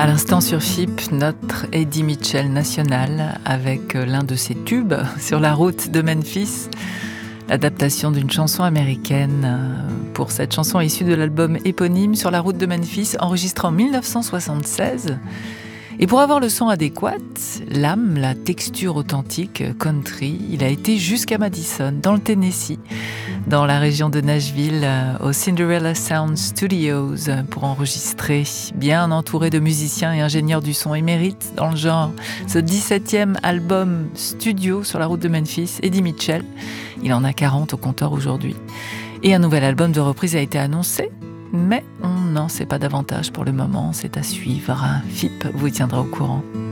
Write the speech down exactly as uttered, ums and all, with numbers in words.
À l'instant sur F I P, notre Eddie Mitchell national avec l'un de ses tubes sur la route de Memphis, l'adaptation d'une chanson américaine pour cette chanson issue de l'album éponyme Sur la route de Memphis, enregistré en mille neuf cent soixante-seize. Et pour avoir le son adéquat, l'âme, la texture authentique country, il a été jusqu'à Madison, dans le Tennessee, dans la région de Nashville, au Cinderella Sound Studios, pour enregistrer, bien entouré de musiciens et ingénieurs du son émérites dans le genre. Ce dix-septième album studio sur la route de Memphis, Eddie Mitchell, il en a quarante au compteur aujourd'hui. Et un nouvel album de reprise a été annoncé, mais on n'en sait pas davantage pour le moment, c'est à suivre. F I P vous tiendra au courant.